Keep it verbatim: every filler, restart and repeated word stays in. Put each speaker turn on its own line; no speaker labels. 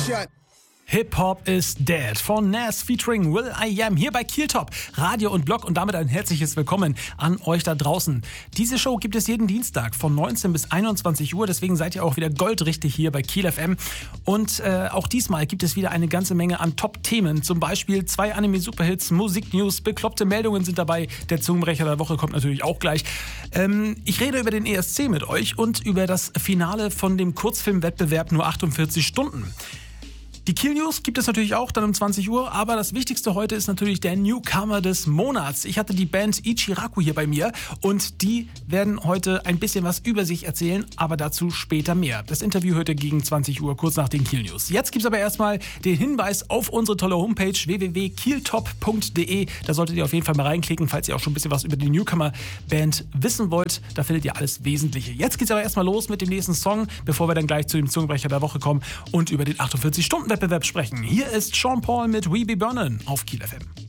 shut.
Hip-Hop is Dead von Nas featuring Will I Am hier bei Kiel Top, Radio und Blog und damit ein herzliches Willkommen an euch da draußen. Diese Show gibt es jeden Dienstag von neunzehn bis einundzwanzig Uhr, deswegen seid ihr auch wieder goldrichtig hier bei Kiel F M. Und äh, auch diesmal gibt es wieder eine ganze Menge an Top-Themen, zum Beispiel zwei Anime-Superhits, Musik-News, bekloppte Meldungen sind dabei, der Zungenbrecher der Woche kommt natürlich auch gleich. Ähm, ich rede über den E S C mit euch und über das Finale von dem Kurzfilmwettbewerb Nur achtundvierzig Stunden. Die Kiel News gibt es natürlich auch dann um zwanzig Uhr, aber das Wichtigste heute ist natürlich der Newcomer des Monats. Ich hatte die Band Ichiraku hier bei mir und die werden heute ein bisschen was über sich erzählen, aber dazu später mehr. Das Interview hört ihr gegen zwanzig Uhr, kurz nach den Kiel News. Jetzt gibt's aber erstmal den Hinweis auf unsere tolle Homepage w w w punkt kieltop punkt d e. Da solltet ihr auf jeden Fall mal reinklicken, falls ihr auch schon ein bisschen was über die Newcomer-Band wissen wollt. Da findet ihr alles Wesentliche. Jetzt geht's aber erstmal los mit dem nächsten Song, bevor wir dann gleich zu dem Zungenbrecher der Woche kommen und über den achtundvierzig Stunden Wettbewerb sprechen. Hier ist Sean Paul mit We Be Burnin' auf Kiel F M.